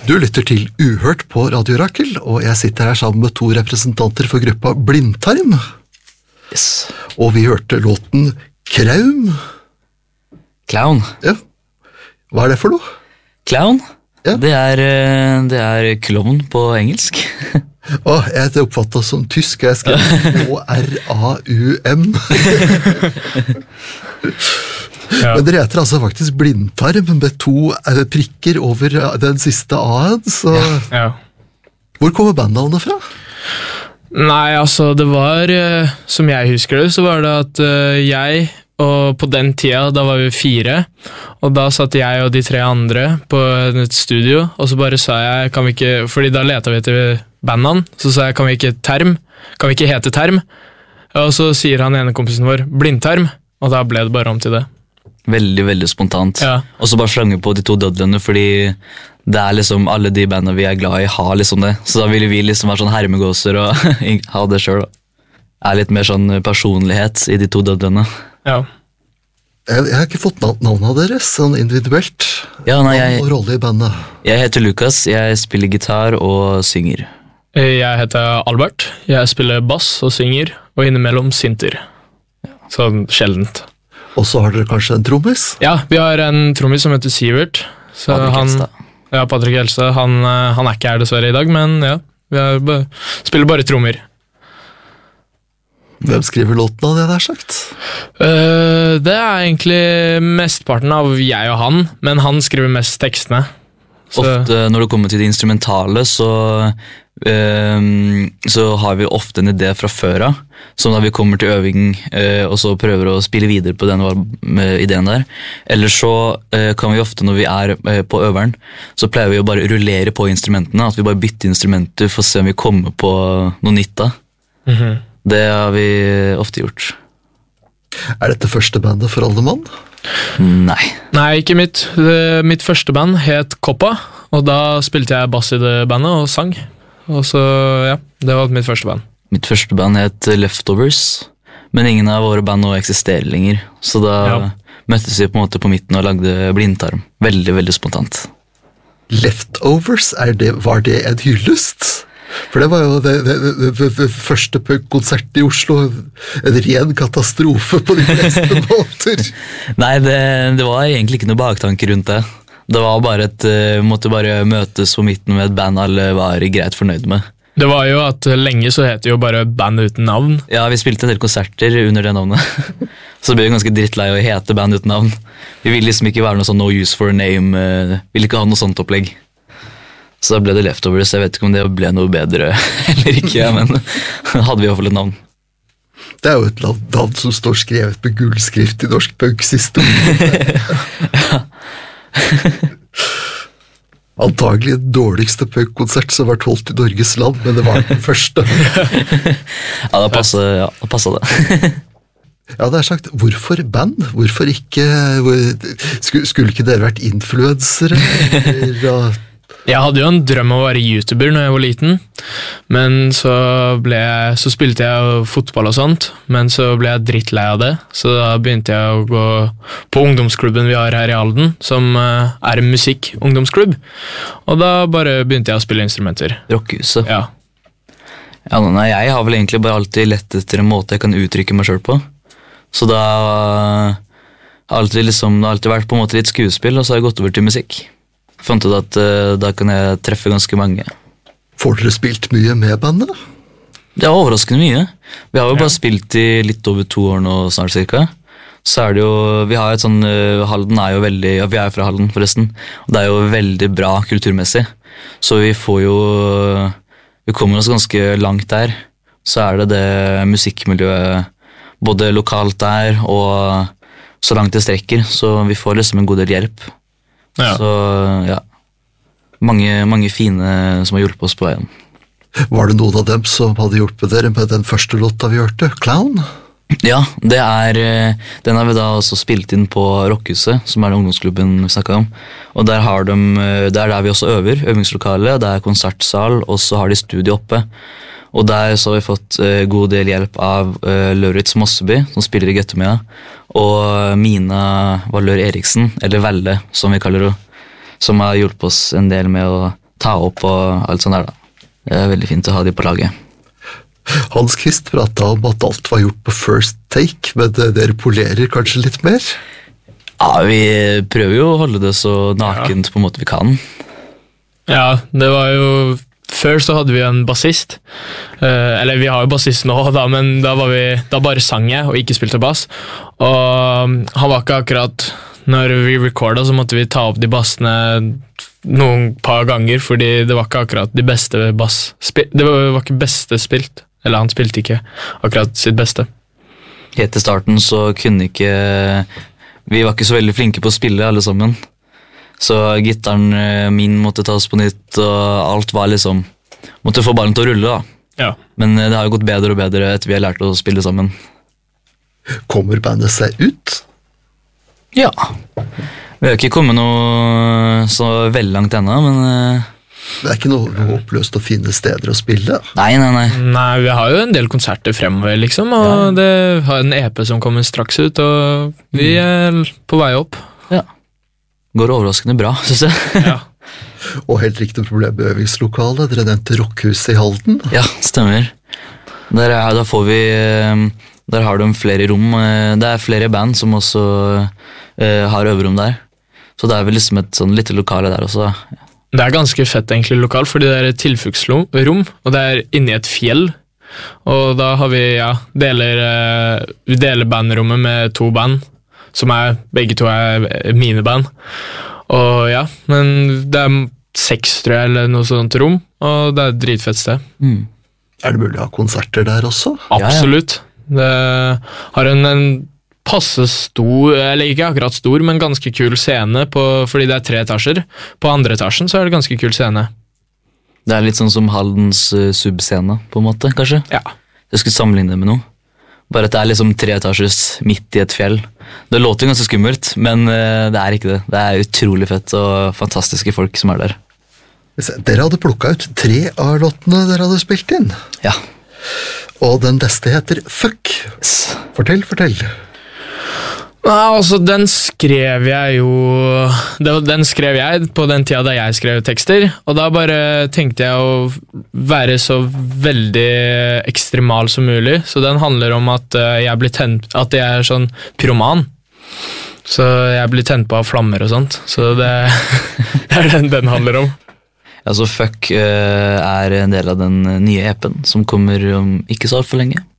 Du lytter til Uhørt på Radio Rakel, og jeg sitter her sammen med 2 representanter for gruppa Blindtarm. Yes. Og vi hørte låten Kraum. Clown. Ja. Hva er det for noe? Clown? Ja. Det er klovn på engelsk. Jeg oppfattet som tysk, jeg skrev K-R-A-U-M. Ja. Men dere heter altså faktisk Blindtarm med 2 prikker over den siste A-en, så Ja. hvor kommer bandnavnet fra? Nei, altså, det var, som jeg husker det, så var det at jeg, og på den tida, da var vi 4, og da satt jeg og de 3 andre på et studio, og så bare sa jeg, kan vi ikke, fordi da letet vi etter bandnavn, så sa jeg, kan vi ikke hete Term? Og så sier han ene kompisen vår, Blindtarm, og da ble det bare om til det. Veldig, veldig spontant. Ja. Og så bare slange på de 2 dødlene, fordi det er liksom alle de bandene vi er glad i har liksom det. Så da ville vi liksom være sånn hermegåser og ha det selv. Det er litt mer sånn personlighet i de 2 dødlene. Ja. Jeg har ikke fått navnet av deres, sånn individuelt. Ja, nei, Navn og rolle i bandet. Jeg heter Lukas, jeg spiller gitar og synger. Jeg heter Albert, jeg spiller bass og synger, og innimellom synter. Sånn sjeldent. Og så har dere kanskje en trommis? Ja, vi har en trommis som heter Sivert. Så Patrick han, Elstad. ja, Patrick Elstad, han er ikke her dessverre i dag, men ja, vi spiller bare trommer. Hvem skriver låten av det der sagt? Det er egentlig mestparten av jeg og han, men han skriver mest tekstene. Så, Ofte når det kommer til det instrumentale, så har vi ofte en idé fra før av, som da vi kommer til øving og så prøver å spille videre på den ideen der. Eller så kan vi ofte, når vi er på øveren, så pleier vi å bare rullere på instrumentene, at vi bare bytter instrumenter for å se om vi kommer på noe nytt da. Det har vi ofte gjort. Er dette første bandet for alle mann? Nei. Nei, ikke mitt. Mitt første band het Koppa, og da spilte jeg bass i det bandet og sang. Og så, ja, det var mitt første band. Mitt første band het Leftovers, men ingen av våre band nå eksisterer lenger. Så da møttes vi på en måte på midten og lagde Blindtarm. Veldig, veldig spontant. Leftovers, var det en hyllest? For det var jo det første punkkonserten i Oslo, en ren katastrofe på de fleste måter. Nei, det var egentlig ikke noe baktanke rundt det. Det var bare måtte bare møtes på midten med et band alle var greit fornøyd med. Det var jo at lenge så het det jo bare band uten navn. Ja, vi spilte en del konserter under det navnet. Så ble vi ganske drittlei å hete band uten navn. Vi ville liksom ikke være noe sånn no use for a name, ville ikke ha noe sånt opplegg. Så da ble det Leftovers. Jeg vet ikke om det ble noe bedre eller ikke, men hadde vi i hvert fall et navn. Det er jo et navn som står skrevet med gullskrift i norsk punks historie. Antagelig den dårligste punkkonsert som har vært holdt i Norges land, men det var den første. Ja, det passet det. Ja, det er sagt, hvorfor band? Hvorfor ikke, skulle ikke dere vært influensere? Jeg hadde jo en drøm om å være YouTuber når jeg var liten, men så spilte jeg fotball og sånt, men så ble jeg drittlei av det, så da begynte jeg å gå på ungdomsklubben vi har her i Halden, som er en musikk-ungdomsklubb, og da bare begynte jeg å spille instrumenter. Rockehuset. Ja. Ja, nei, jeg har vel egentlig bare alltid lett etter en måte jeg kan uttrykke meg selv på, så da har det alltid vært på en måte litt skuespill, og så har jeg gått over til musikk. Fant ut at da kan jeg treffe ganske mange. Får dere spilt mye med bandet? Det er overraskende mye. Vi har jo bare spilt i litt over 2 år nå snart cirka. Så er det jo, vi har et sånn, Halden er jo veldig, ja, vi er fra Halden forresten, og det er jo veldig bra kulturmessig. Så vi kommer oss ganske langt der. Så er det musikkmiljøet både lokalt der og så langt det strekker, så vi får liksom en god del hjelp. Ja. Så ja, mange fine som har hjulpet oss på veien. Var det noen av dem som hadde hjulpet dere med den første låta vi hørte, Clown? Ja, den har vi da også spilt inn på Rockehuset, som er den ungdomsklubben vi snakket om. Og der det er der vi også øver, øvingslokale, det er konsertsal, og så har de studio oppe. Og der så har vi fått god del hjelp av Lauritz Mosseby, som spiller i Gøttemia, og Mina Valør Eriksen, eller Velle, som vi kaller henne, som har hjulpet oss en del med å ta opp og alt sånt der da. Det veldig fint å ha de på laget. Hans Kvist pratet om at alt var gjort på first take, men dere polerer kanskje litt mer? Ja, vi prøver jo å holde det så nakent på en måte vi kan. Ja, det var jo... Før så hadde vi en bassist, eller vi har jo bassist nå da, men da bare sang jeg og ikke spilte bass. Og han var ikke akkurat, når vi recordet så måtte vi ta opp de bassene noen par ganger, fordi det var ikke akkurat de beste det var ikke beste spilt, eller han spilte ikke akkurat sitt beste. Helt til starten så kunne ikke, vi var ikke så veldig flinke på å spille alle sammen. Så gitaren min måtte tas på nytt, og alt var liksom, måtte få ballen til å rulle da. Ja. Men det har jo gått bedre og bedre etter vi har lært å spille sammen. Kommer bandet seg ut? Ja. Vi har ikke kommet noe så veldig langt ennå, men... Det er ikke noe oppløst å finne steder å spille? Nei. Nei, vi har jo en del konserter fremover liksom, og det har en EP som kommer straks ut, og vi er på vei opp. Ja. Går overraskende bra, synes jeg. Ja. Og helt riktig problem med øvingslokalet. Dere nevnte Rockhuset i Halden. Ja, stemmer. Der har de flere rom. Det er flere band som også har øverom der. Så det er vel liksom et sånn lite lokale der også. Det er ganske fett egentlig lokal, fordi det er et tilfluktsrom, og det er inni et fjell. Og da har vi, vi deler bandrommet med 2 band, som begge 2 er mine band. Og ja, men det er 6, tror jeg, eller noe sånt rom, og det er et dritfett sted. Er det mulig å ha konserter der også? Absolutt. Det har en passe stor, eller ikke akkurat stor, men ganske kul scene, fordi det er 3 etasjer. På andre etasjen så er det ganske kul scene. Det er litt sånn som Haldens subscene, på en måte, kanskje? Ja. Jeg skulle sammenligne det med noe. Bare at det er liksom 3 etasjes midt i et fjell. Det låter ganske skummelt, men det er ikke det. Det er utrolig fett og fantastiske folk som er der. Dere hadde plukket ut 3 av låtene dere hadde spilt inn. Ja. Og den beste heter Fuck. Yes. Fortell. Nei, altså den skrev jeg på den tida da jeg skrev tekster, og da bare tenkte jeg å være så veldig ekstremal som mulig, så den handler om at at jeg er sånn pyroman, så jeg blir tent på av flammer og sånt, så det er den handler om. Altså Fuck er en del av den nye EP-en som kommer om ikke så alt for lenge.